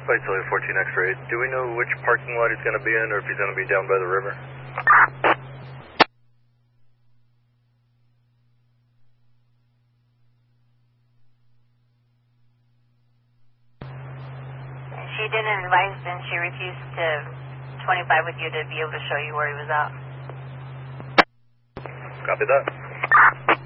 Flight Cellular 14 X-ray. Do we know which parking lot he's going to be in, or if he's going to be down by the river? She didn't advise, and she refused to 25 with you to be able to show you where he was at. Copy that.